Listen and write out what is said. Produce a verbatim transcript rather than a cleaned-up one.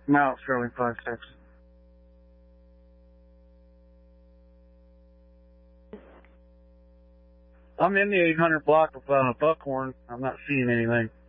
Mount Sterling five six. I'm in the eight hundred block of uh, Buckhorn. I'm not seeing anything.